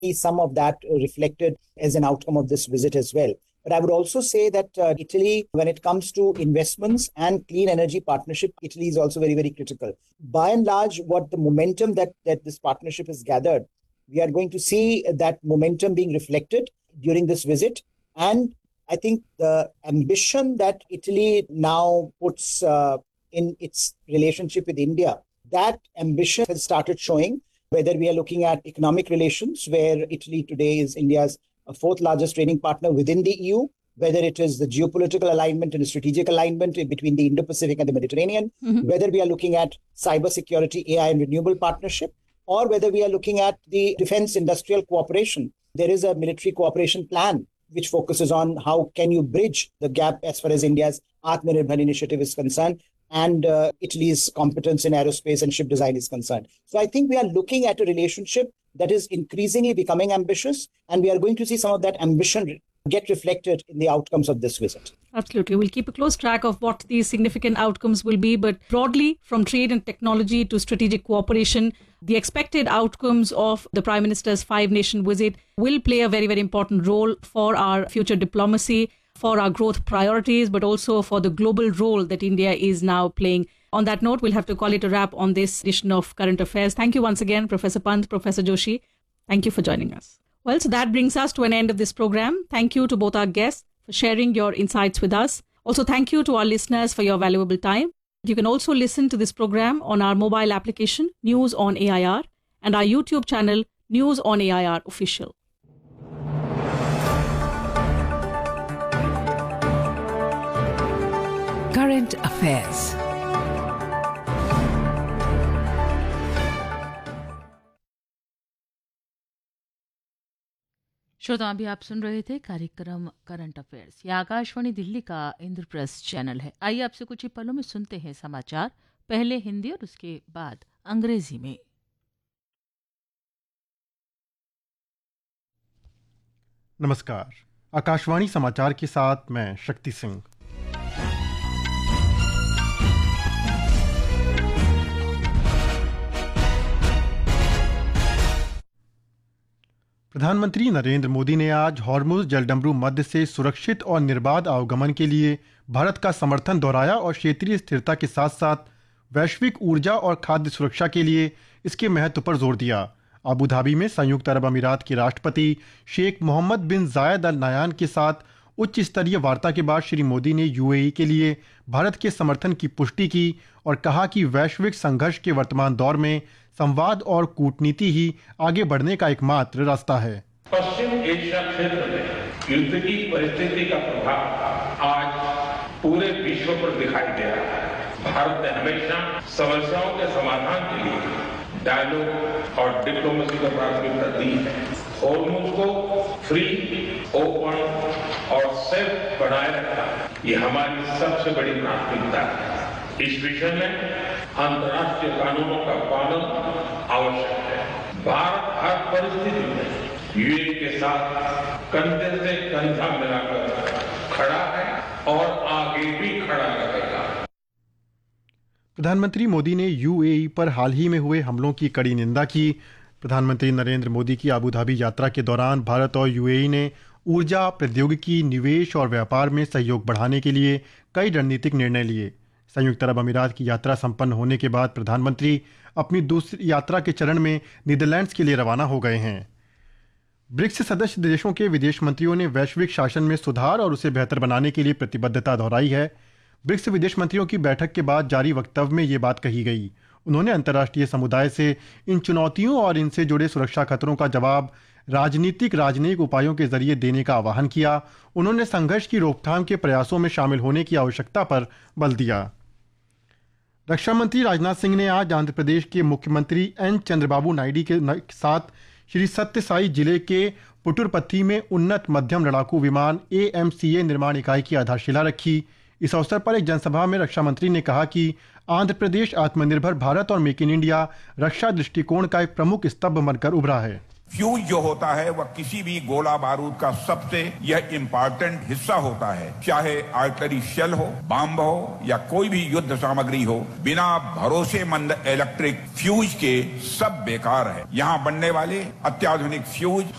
some of that reflected as an outcome of this visit as well. But I would also say that Italy, when it comes to investments and clean energy partnership, Italy is also very, very critical. By and large, what the momentum that this partnership has gathered, we are going to see that momentum being reflected during this visit. And I think the ambition that Italy now puts in its relationship with India, that ambition has started showing, whether we are looking at economic relations, where Italy today is India's fourth largest trading partner within the EU, whether it is the geopolitical alignment and the strategic alignment between the Indo-Pacific and the Mediterranean, whether we are looking at cybersecurity, AI and renewable partnership, or whether we are looking at the defense industrial cooperation. There is a military cooperation plan which focuses on how can you bridge the gap as far as India's Atmanirbhar initiative is concerned and Italy's competence in aerospace and ship design is concerned. So I think we are looking at a relationship that is increasingly becoming ambitious, and we are going to see some of that ambition get reflected in the outcomes of this visit. Absolutely. We'll keep a close track of what these significant outcomes will be, but broadly, from trade and technology to strategic cooperation, the expected outcomes of the Prime Minister's five-nation visit will play a very, very important role for our future diplomacy, for our growth priorities, but also for the global role that India is now playing. On that note, we'll have to call it a wrap on this edition of Current Affairs. Thank you once again, Professor Pant, Professor Joshi. Thank you for joining us. Well, so that brings us to an end of this program. Thank you to both our guests for sharing your insights with us. Also, thank you to our listeners for your valuable time. You can also listen to this program on our mobile application, News on AIR, and our YouTube channel, News on AIR Official. Current Affairs. श्रोता, अभी आप सुन रहे थे कार्यक्रम current affairs. यह आकाशवाणी दिल्ली का Indraprastha channel है। आइए आपसे कुछ ही पलों में सुनते हैं समाचार, पहले हिंदी और उसके बाद अंग्रेजी में। नमस्कार, आकाशवाणी समाचार के साथ मैं शक्ति सिंह। प्रधानमंत्री नरेंद्र मोदी ने आज हॉर्मुज़ जलडमरू मध्य से सुरक्षित और निर्बाध आवागमन के लिए भारत का समर्थन दोहराया और क्षेत्रीय स्थिरता के साथ साथ वैश्विक ऊर्जा और खाद्य सुरक्षा के लिए इसके महत्व पर जोर दिया। अबू धाबी में संयुक्त अरब अमीरात के राष्ट्रपति शेख मोहम्मद बिन जायद अल नायान के साथ उच्च स्तरीय वार्ता के बाद श्री मोदी ने यूएई के लिए भारत के समर्थन की पुष्टि की और कहा कि वैश्विक संघर्ष के वर्तमान दौर में संवाद और कूटनीति ही आगे बढ़ने का एकमात्र रास्ता है। पश्चिम एशिया क्षेत्र में युद्ध की परिस्थिति का प्रभाव आज पूरे विश्व पर दिखाई दे रहा है। भारत ने हमेशा समस्याओं के समाधान के लिए डायलॉग और डिप्लोमेसी को प्राथमिकता दी है। हॉर्मुज़ को फ्री, ओपन और सेफ बनाए रखना ये हमारी सबसे बड़ी प्राथमिकता है। इस विषय में अंतर्राष्ट्रीय कानूनों का पालन आवश्यक है। भारत हर परिस्थिति में यूएई के साथ कंधे से कंधा मिलाकर खड़ा है और आगे भी खड़ा रहेगा। प्रधानमंत्री मोदी ने यूएई पर हाल ही में हुए हमलों की कड़ी निंदा की। प्रधानमंत्री नरेंद्र मोदी की अबू धाबी यात्रा के दौरान भारत और यूएई ने ऊर्जा, प्रौद्योगिकी, निवेश और व्यापार में सहयोग बढ़ाने के लिए कई रणनीतिक निर्णय लिए। संयुक्त अरब अमीरात की यात्रा संपन्न होने के बाद प्रधानमंत्री अपनी दूसरी यात्रा के चरण में नीदरलैंड्स के लिए रवाना हो गए हैं। ब्रिक्स सदस्य देशों के विदेश मंत्रियों ने वैश्विक शासन में सुधार और उसे बेहतर बनाने के लिए प्रतिबद्धता दोहराई है। ब्रिक्स विदेश मंत्रियों की बैठक के बाद जारी वक्तव्य में ये बात कही गई। उन्होंने अंतर्राष्ट्रीय समुदाय से इन चुनौतियों और इनसे जुड़े सुरक्षा खतरों का जवाब राजनीतिक उपायों के जरिए देने का आह्वान किया। उन्होंने संघर्ष की रोकथाम के प्रयासों में शामिल होने की आवश्यकता पर बल दिया। रक्षा मंत्री राजनाथ सिंह ने आज आंध्र प्रदेश के मुख्यमंत्री एन चंद्रबाबू नायडू के साथ श्री सत्य साई जिले के पुटुरपथी में उन्नत मध्यम लड़ाकू विमान AMCA निर्माण इकाई की आधारशिला रखी। इस अवसर पर एक जनसभा में रक्षा मंत्री ने कहा कि आंध्र प्रदेश आत्मनिर्भर भारत और मेक इन इंडिया रक्षा दृष्टिकोण का एक प्रमुख स्तंभ बनकर उभरा है। फ्यूज जो होता है वह किसी भी गोला बारूद का सबसे यह इंपॉर्टेंट हिस्सा होता है, चाहे आर्टिलरी शेल हो, बम हो या कोई भी युद्ध सामग्री हो। बिना भरोसेमंद इलेक्ट्रिक फ्यूज के सब बेकार है। यहाँ बनने वाले अत्याधुनिक फ्यूज